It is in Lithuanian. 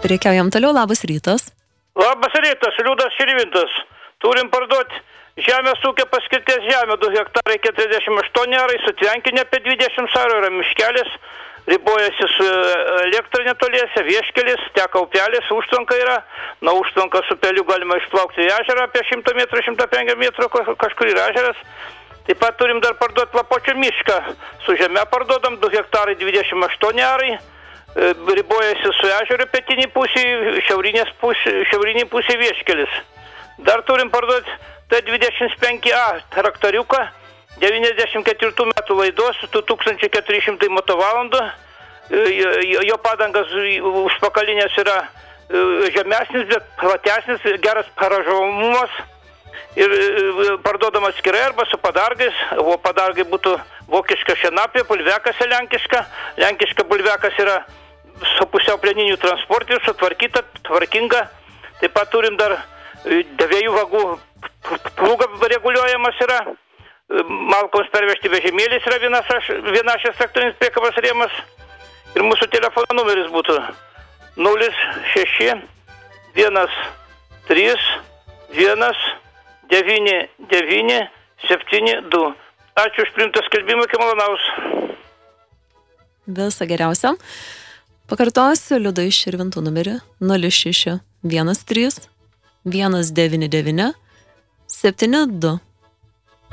Prekiaujam toliau, labas rytas. Labas rytas, Liudas Širvintas. Turim parduoti žemės ūkio paskirties žemę, 2 hektarai 48 arai, sutvenkinė apie 20 arų, yra miškelis, ribojasi su elektra netoliese, vieškelis, teka upelis, užtvanka yra, nuo užtvankos upelių galima išplaukti į ežerą apie 100 metrų, 150 metrų, kažkur yra ežeras. Taip pat turim dar parduoti Lapočio mišką, su žeme parduodam, 2 hektarai 28 arai, ribojasi su ežeriu pietinį pusį, šiaurinį pusį vieškelis. Dar turim parduoti T25A traktoriuką, 94 metų laidos, 2400 motovalandų, jo padangas užpakalinės yra žemesnis, bet platesnis, geras paražomumas ir parduodamas skirai arba su padargais, o padargai būtų vokiška šienapė, bulvekas lenkiška, lenkiška bulvekas yra su pusiau plieninių transportų, sutvarkyta, tvarkinga. Taip pat turim dar 2 vagų plūga reguliuojamas yra, malkoms pervežti vežimėlis yra vienašės traktorinis priekabos rėmas ir mūsų telefono numeris būtų 06 13 199 72. Ačiū už priimtą skelbimą, iki malonaus. Viso geriausio. Pakartosiu Liudo iš Širvintų numerį 06 13 199 72.